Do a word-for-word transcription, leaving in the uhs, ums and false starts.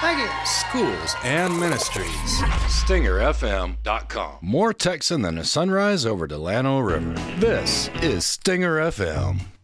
Thank you. Schools and ministries. Stinger F M dot com. More Texan than a sunrise over Delano River. This is Stinger F M.